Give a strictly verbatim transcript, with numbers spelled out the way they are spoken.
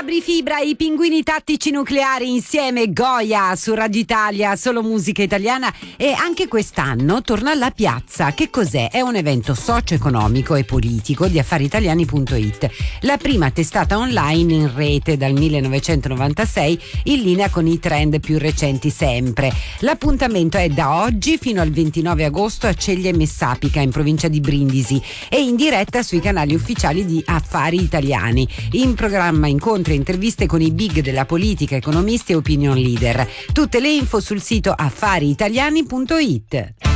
Fabri Fibra, i pinguini tattici nucleari insieme, Goya su Radio Italia, solo musica italiana. E anche quest'anno torna alla piazza. Che cos'è? È un evento socio-economico e politico di affaritaliani punto it, la prima testata online in rete dal millenovecentonovantasei, in linea con i trend più recenti sempre. L'appuntamento è da oggi fino al ventinove agosto a Ceglie Messapica, in provincia di Brindisi, e in diretta sui canali ufficiali di Affari Italiani. In programma incontri e interviste con i big della politica, economisti e opinion leader. Tutte le info sul sito affari italiani punto it.